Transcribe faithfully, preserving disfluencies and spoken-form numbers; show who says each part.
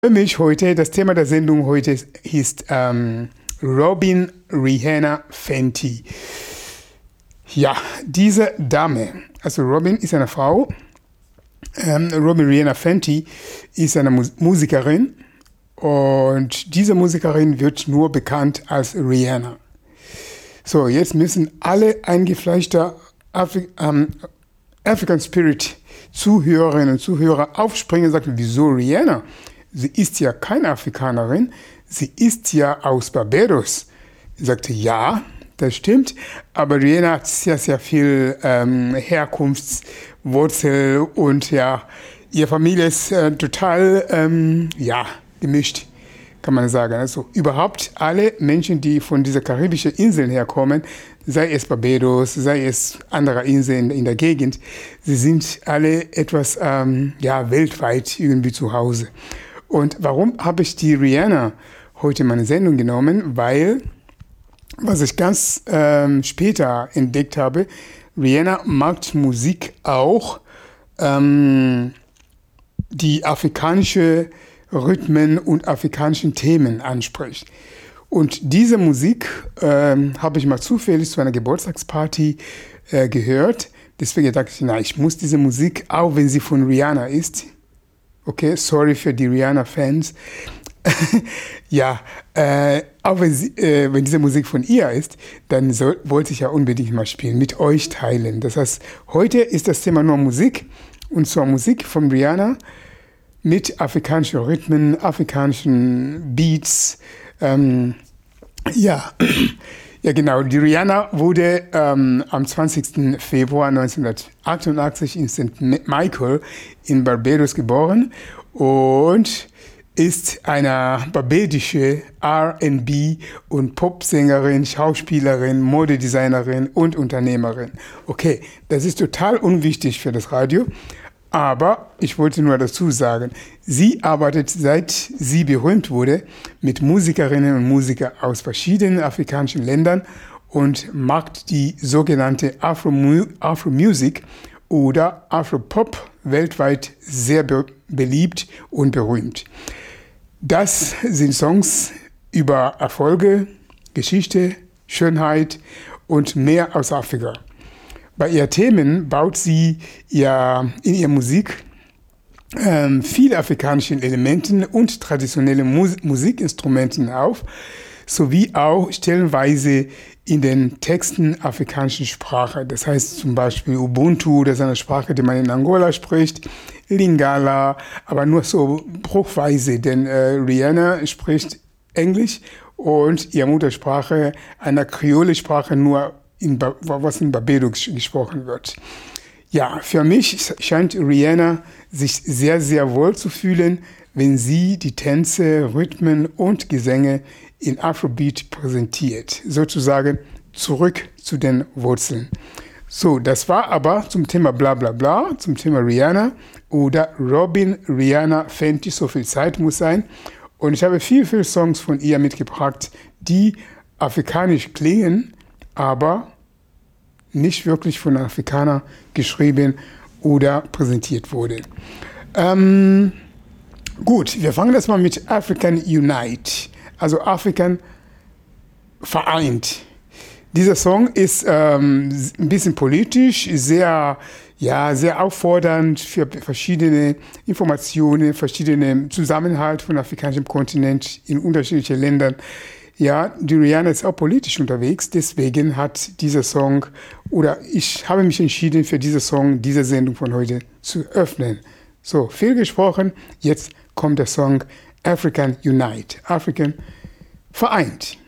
Speaker 1: Für mich heute, das Thema der Sendung heute ist ähm, Robin Rihanna Fenty. Ja, diese Dame, also Robin ist eine Frau, ähm, Robin Rihanna Fenty ist eine Mus- Musikerin und diese Musikerin wird nur bekannt als Rihanna. So, jetzt müssen alle eingefleischte Afri- ähm, African Spirit Zuhörerinnen und Zuhörer aufspringen und sagen, wieso Rihanna? Sie ist ja keine Afrikanerin, sie ist ja aus Barbados. Ich sagte, ja, das stimmt, aber Rihanna hat sehr, sehr viel ähm, Herkunftswurzel und ja, ihre Familie ist äh, total, ähm, ja, gemischt, kann man sagen. Also überhaupt alle Menschen, die von dieser karibischen Inseln herkommen, sei es Barbados, sei es andere Inseln in der Gegend, sie sind alle etwas, ähm, ja, weltweit irgendwie zu Hause. Und warum habe ich die Rihanna heute in meine Sendung genommen? Weil, was ich ganz ähm, später entdeckt habe, Rihanna macht Musik auch, ähm, die afrikanische Rhythmen und afrikanischen Themen anspricht. Und diese Musik ähm, habe ich mal zufällig zu einer Geburtstagsparty äh, gehört. Deswegen dachte ich, na, ich muss diese Musik, auch wenn sie von Rihanna ist, okay, sorry für die Rihanna-Fans. ja, äh, auch wenn, sie, äh, wenn diese Musik von ihr ist, dann soll, wollte ich ja unbedingt mal spielen, mit euch teilen. Das heißt, heute ist das Thema nur Musik, und zwar Musik von Rihanna mit afrikanischen Rhythmen, afrikanischen Beats. Ähm, ja, ja genau, die Rihanna wurde ähm, am zwanzigsten Februar neunzehnhundertachtundachtzig in Saint Michael in Barbados geboren und ist eine barbadische R and B- und Popsängerin, Schauspielerin, Modedesignerin und Unternehmerin. Okay, das ist total unwichtig für das Radio, aber ich wollte nur dazu sagen, sie arbeitet, seit sie berühmt wurde, mit Musikerinnen und Musikern aus verschiedenen afrikanischen Ländern und macht die sogenannte Afro- Afro-Music oder Afro-Pop weltweit sehr be- beliebt und berühmt. Das sind Songs über Erfolge, Geschichte, Schönheit und mehr aus Afrika. Bei ihren Themen baut sie ja in ihrer Musik ähm, viele afrikanische Elemente und traditionelle Mus- Musikinstrumenten auf, sowie auch stellenweise in den Texten afrikanischen Sprache. Das heißt zum Beispiel Ubuntu, das ist eine Sprache, die man in Angola spricht, Lingala, aber nur so bruchweise, denn äh, Rihanna spricht Englisch und ihre Muttersprache, eine Kreole-Sprache, nur in ba- was in Barbados gesprochen wird. Ja, für mich scheint Rihanna sich sehr, sehr wohl zu fühlen, wenn sie die Tänze, Rhythmen und Gesänge in Afrobeat präsentiert. Sozusagen zurück zu den Wurzeln. So, das war aber zum Thema bla bla bla, zum Thema Rihanna oder Robin Rihanna Fenty, so viel Zeit muss sein. Und ich habe viele, viele Songs von ihr mitgebracht, die afrikanisch klingen, aber nicht wirklich von Afrikanern geschrieben oder präsentiert wurde. Ähm, gut, wir fangen das mal mit African Unite, also Afrikan vereint. Dieser Song ist ähm, ein bisschen politisch, sehr, ja, sehr auffordernd für verschiedene Informationen, verschiedene Zusammenhalt von afrikanischem Kontinent in unterschiedlichen Ländern. Ja, die Rihanna ist auch politisch unterwegs, deswegen hat dieser Song, oder ich habe mich entschieden, für diesen Song, diese Sendung von heute zu öffnen. So, viel gesprochen, jetzt kommt der Song African Unite, African vereint.